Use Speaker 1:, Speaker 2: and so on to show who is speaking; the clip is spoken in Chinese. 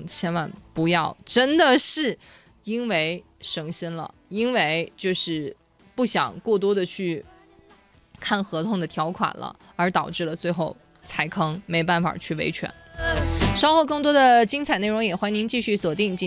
Speaker 1: 众千万不要，真的是因为省心了，因为就是不想过多的去看合同的条款了，而导致了最后踩坑，没办法去维权。稍后更多的精彩内容也欢迎您继续锁定